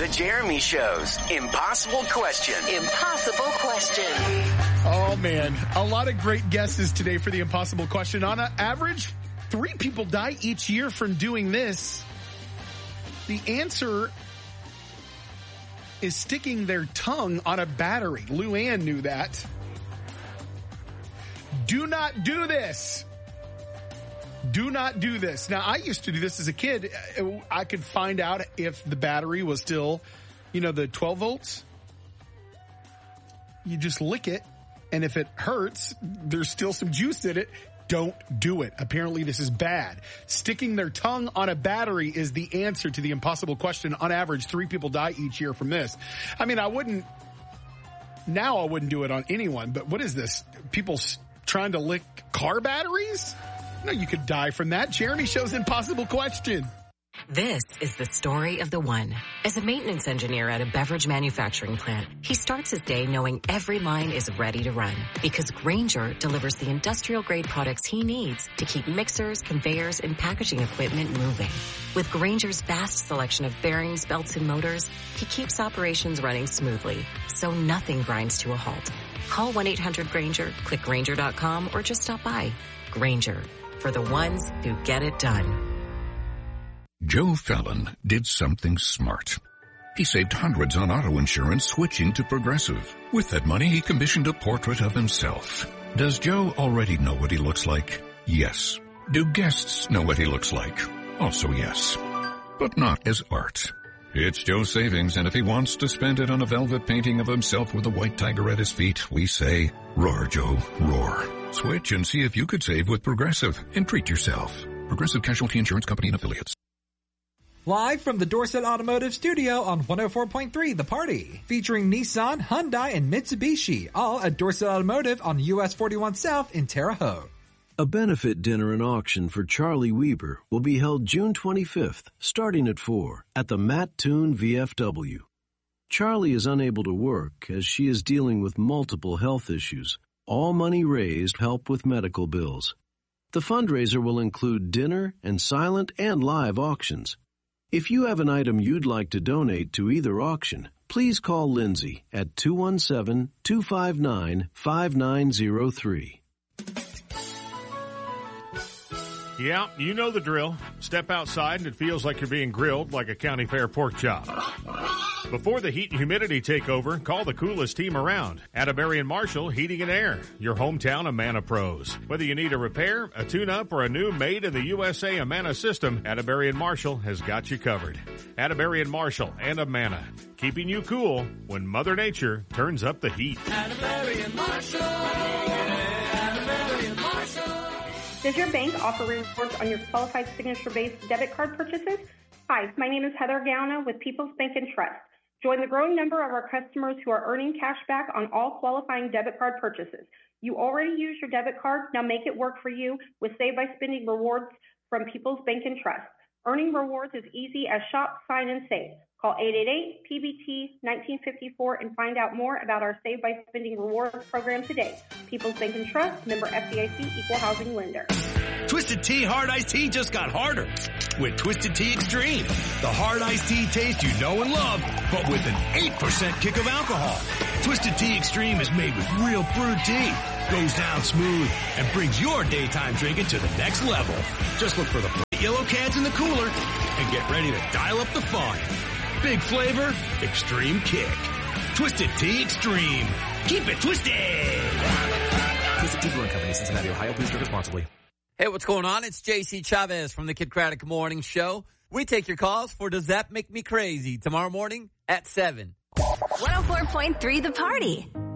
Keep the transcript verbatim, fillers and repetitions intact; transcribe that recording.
The Jeremy Show's Impossible Question. Impossible Question. Oh, man. A lot of great guesses today for the Impossible Question. On an average, three people die each year from doing this. The answer is sticking their tongue on a battery. Luann knew that. Do not do this. Do not do this. Now, I used to do this as a kid. I could find out if the battery was still, you know, the twelve volts. You just lick it, and if it hurts, there's still some juice in it. Don't do it. Apparently, this is bad. Sticking their tongue on a battery is the answer to the impossible question. On average, three people die each year from this. I mean, I wouldn't, now I wouldn't do it on anyone, but what is this? People trying to lick car batteries? No, you could die from that. Jeremy Show's Impossible Question. This is the story of the one. As a maintenance engineer at a beverage manufacturing plant, he starts his day knowing every line is ready to run because Grainger delivers the industrial-grade products he needs to keep mixers, conveyors, and packaging equipment moving. With Grainger's vast selection of bearings, belts, and motors, he keeps operations running smoothly, so nothing grinds to a halt. Call one eight hundred Grainger, click Grainger dot com, or just stop by. Grainger, for the ones who get it done. Joe Fallon did something smart. He saved hundreds on auto insurance switching to Progressive. With that money, he commissioned a portrait of himself. Does Joe already know what he looks like? Yes. Do guests know what he looks like? Also yes. But not as art. It's Joe's savings, and if he wants to spend it on a velvet painting of himself with a white tiger at his feet, we say, roar, Joe, roar. Switch and see if you could save with Progressive and treat yourself. Progressive Casualty Insurance Company and Affiliates. Live from the Dorset Automotive Studio on one oh four point three The Party. Featuring Nissan, Hyundai, and Mitsubishi. All at Dorset Automotive on U S forty-one South in Terre Haute. A benefit dinner and auction for Charlie Weber will be held June twenty-fifth, starting at four, at the Matt Toon V F W. Charlie is unable to work as she is dealing with multiple health issues. All money raised help with medical bills. The fundraiser will include dinner and silent and live auctions. If you have an item you'd like to donate to either auction, please call Lindsay at two one seven, two five nine, five nine zero three. Yeah, you know the drill. Step outside and it feels like you're being grilled like a county fair pork chop. Before the heat and humidity take over, call the coolest team around. Atterbury and Marshall Heating and Air, your hometown Amana pros. Whether you need a repair, a tune-up, or a new made in the U S A Amana system, Atterbury and Marshall has got you covered. Atterbury and Marshall and Amana, keeping you cool when Mother Nature turns up the heat. Atterbury and Marshall. Atterbury and Marshall. Does your bank offer rewards on your qualified signature-based debit card purchases? Hi, my name is Heather Gauna with People's Bank and Trust. Join the growing number of our customers who are earning cash back on all qualifying debit card purchases. You already use your debit card, now make it work for you with Save by Spending rewards from People's Bank and Trust. Earning rewards is easy as shop, sign, and save. Call eight eight eight P B T nineteen fifty-four and find out more about our Save by Spending rewards program today. People's Bank and Trust, member F D I C, equal housing lender. Twisted Tea Hard Iced Tea just got harder with Twisted Tea Extreme. The hard iced tea taste you know and love, but with an eight percent kick of alcohol. Twisted Tea Extreme is made with real brewed tea, goes down smooth, and brings your daytime drinking to the next level. Just look for the bright yellow cans in the cooler and get ready to dial up the fun. Big flavor, extreme kick. Twisted Tea Extreme. Keep it twisted. Twisted Tea Brewing Company, Cincinnati, Ohio. Please drink responsibly. Hey, what's going on? It's J C Chavez from the Kid Craddock Morning Show. We take your calls for Does That Make Me Crazy tomorrow morning at seven. one oh four point three The Party.